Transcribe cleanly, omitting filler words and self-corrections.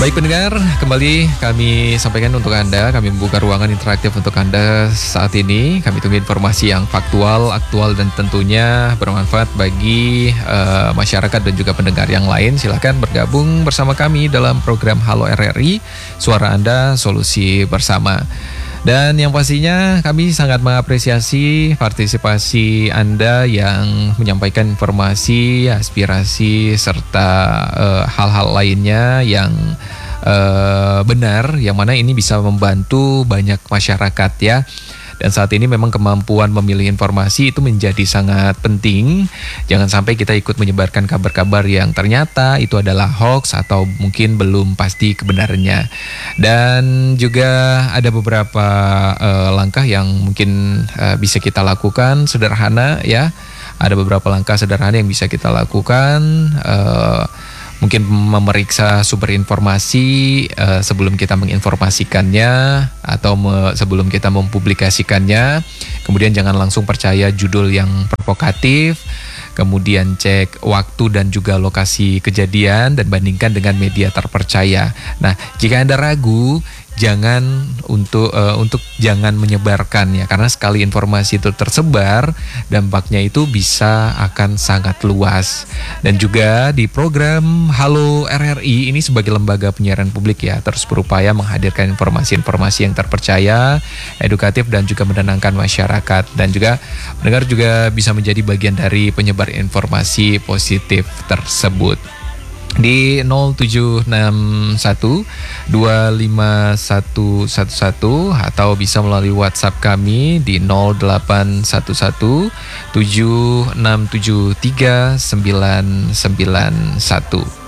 Baik pendengar, kembali kami sampaikan untuk Anda, kami membuka ruangan interaktif untuk Anda saat ini. Kami tunggu informasi yang faktual, aktual dan tentunya bermanfaat bagi masyarakat dan juga pendengar yang lain. Silakan bergabung bersama kami dalam program Halo RRI, Suara Anda, Solusi Bersama. Dan yang pastinya kami sangat mengapresiasi partisipasi Anda yang menyampaikan informasi, aspirasi, serta hal-hal lainnya yang benar, yang mana ini bisa membantu banyak masyarakat ya. Dan saat ini memang kemampuan memilih informasi itu menjadi sangat penting. Jangan sampai kita ikut menyebarkan kabar-kabar yang ternyata itu adalah hoax atau mungkin belum pasti kebenarannya. Dan juga ada beberapa langkah yang mungkin bisa kita lakukan sederhana ya. Ada beberapa langkah sederhana yang bisa kita lakukan. Mungkin memeriksa sumber informasi sebelum kita menginformasikannya atau sebelum kita mempublikasikannya. Kemudian jangan langsung percaya judul yang provokatif. Kemudian cek waktu dan juga lokasi kejadian dan bandingkan dengan media terpercaya. Nah, jika Anda ragu, jangan untuk jangan menyebarkan ya, karena sekali informasi itu tersebar, dampaknya itu bisa akan sangat luas. Dan juga di program Halo RRI ini sebagai lembaga penyiaran publik ya, terus berupaya menghadirkan informasi-informasi yang terpercaya, edukatif dan juga menenangkan masyarakat. Dan juga pendengar juga bisa menjadi bagian dari penyebar informasi positif tersebut. Di 0761 25111 atau bisa melalui WhatsApp kami di 0811 7673 991.